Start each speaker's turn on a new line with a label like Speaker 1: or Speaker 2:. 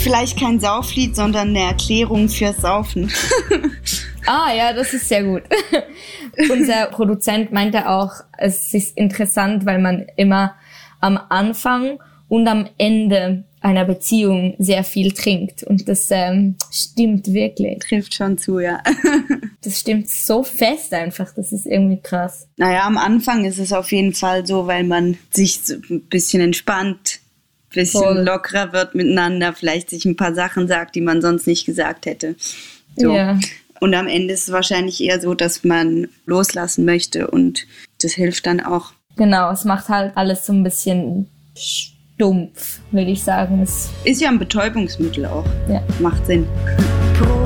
Speaker 1: vielleicht kein Sauflied, sondern eine Erklärung fürs Saufen.
Speaker 2: Ah ja, das ist sehr gut. Unser Produzent meinte auch, es ist interessant, weil man immer am Anfang und am Ende einer Beziehung sehr viel trinkt. Und das stimmt wirklich.
Speaker 1: Trifft schon zu, ja.
Speaker 2: Das stimmt so fest einfach, das ist irgendwie krass.
Speaker 1: Naja, am Anfang ist es auf jeden Fall so, weil man sich so ein bisschen entspannt, ein bisschen lockerer wird miteinander, vielleicht sich ein paar Sachen sagt, die man sonst nicht gesagt hätte. So.
Speaker 2: Ja.
Speaker 1: Und am Ende ist es wahrscheinlich eher so, dass man loslassen möchte und das hilft dann auch.
Speaker 2: Genau, es macht halt alles so ein bisschen stumpf, würde ich sagen. Es
Speaker 1: ist ja ein Betäubungsmittel auch.
Speaker 2: Ja.
Speaker 1: Macht Sinn.